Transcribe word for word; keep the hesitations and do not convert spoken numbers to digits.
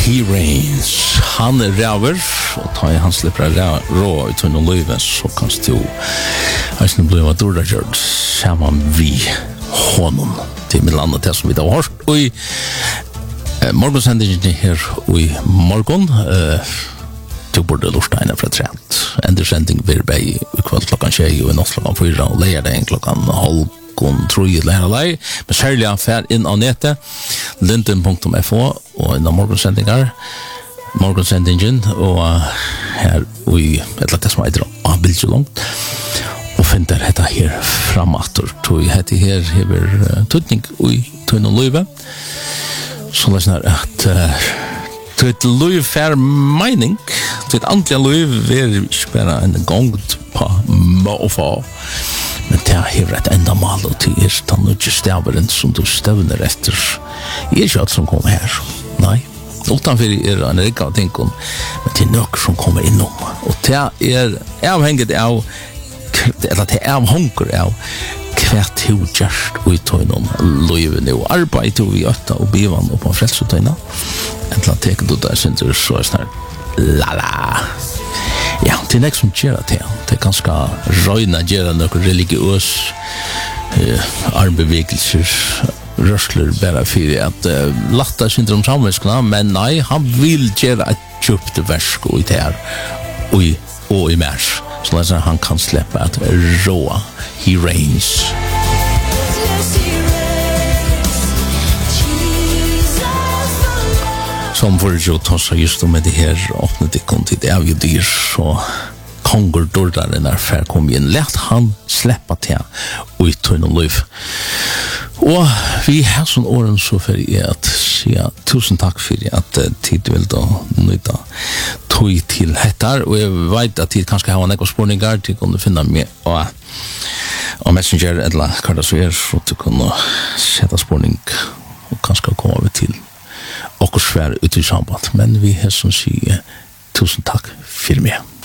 He reigns. Han er ræver, og tar han slipper rå ut under løyven, så kan du eisen bli av dårlig gjørt sammen vi honom til mitt landet til som vi da har hørt. Og i eh, morgensendingen her og i morgen, eh, du burde lortsteine fra trent. Endersending vil be i kveld klokken tjei og i natt klokken fyra og leier det klokken halv kon tror jeg lærer deg, men særlig affær inn av nettet, linden punktum f o, og en av morgensendingar, morgensendingen, og her, og i et eller annet som heter av bildet og finner dette her framatter, tror jeg dette her hever tøtning i tøyne og løyve, så det er at til et løyve fær mening, til et antlige løyve er ikke bare en gang på må og få, men det hever et enda mal og til er den nødje staveren som du støvner etter. Jeg er ikke alt som kommer her. Nei. Utanfor er en rikk av tingene, men det er nøkker som kommer innom. Og det er avhengig av, eller det er avhånger av hva du gjørst og i tøynen løyvene og arbeid til vi øtta og bivan og på frelsetøyna. Enten teker du der synes så er snart la-la. Ja, det er nek som gjør det. Det er ganske røyna gjør noen religiøs eh, armbevegelser, rørsler bare for at uh, latta syndrom samvenskene, men nei, han vil gjøre et kjøpt versk og i det her, og i, og i mers. Så lesen han kan slippe at råa, he reigns. Som for jo tossa just om det her åpnet det kom til det av jo dyr så konger dårdaren er fær kom inn lett han sleppa til ut til noen liv og vi har sånn åren så for jeg at sier tusen takk for at uh, tid vil da nøyda tog til hettar og jeg vet at tid kanskje har nekva spurningar til kunne finne meg og, og messenger eller hva det så er så til kunne sette spurning og kanskje komme over til og svær ut i samband, men vi har som sier tusen takk for meg.